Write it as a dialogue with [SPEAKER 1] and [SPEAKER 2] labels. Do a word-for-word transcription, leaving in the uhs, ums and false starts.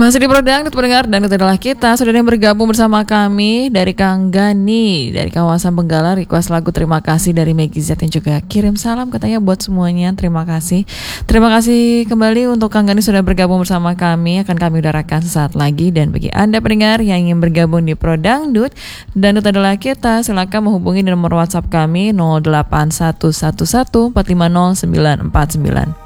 [SPEAKER 1] Masih di Prodangdut pendengar, dan itu adalah kita. Sudah ada yang bergabung bersama kami dari Kang Gani dari kawasan Benggala, request lagu Terima Kasih dari Maggie Z, yang juga kirim salam katanya buat semuanya. Terima kasih. Terima kasih kembali untuk Kang Gani sudah bergabung bersama kami. Akan kami udarakan sesaat lagi. Dan bagi Anda pendengar yang ingin bergabung di Prodangdut dan itu adalah kita, silakan menghubungi di nomor WhatsApp kami nol delapan satu satu satu empat lima nol sembilan empat sembilan.